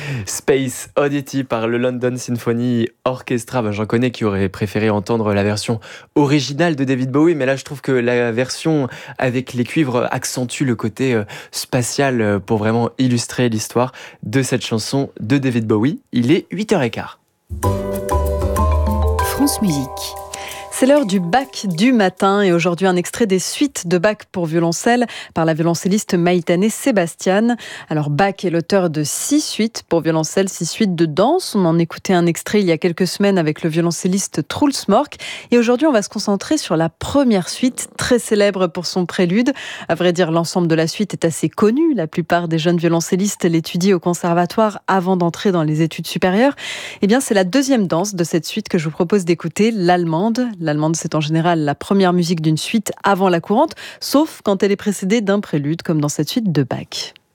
Space Oddity par le London Symphony Orchestra. J'en connais qui auraient préféré entendre la version originale de David Bowie, mais là je trouve que la version avec les cuivres accentue le côté spatial pour vraiment illustrer l'histoire de cette chanson de David Bowie. Il est 8h15. France Musique. C'est l'heure du Bach du matin et aujourd'hui un extrait des suites de Bach pour violoncelle par la violoncelliste Maïtane Sébastian. Alors Bach est l'auteur de 6 suites pour violoncelle, 6 suites de danse. On en écoutait un extrait il y a quelques semaines avec le violoncelliste Truls Mork. Et aujourd'hui on va se concentrer sur la première suite, très célèbre pour son prélude. À vrai dire, l'ensemble de la suite est assez connu. La plupart des jeunes violoncellistes l'étudient au conservatoire avant d'entrer dans les études supérieures. Eh bien c'est la deuxième danse de cette suite que je vous propose d'écouter, l'allemande. L'allemande, c'est en général la première musique d'une suite avant la courante, sauf quand elle est précédée d'un prélude, comme dans cette suite de Bach.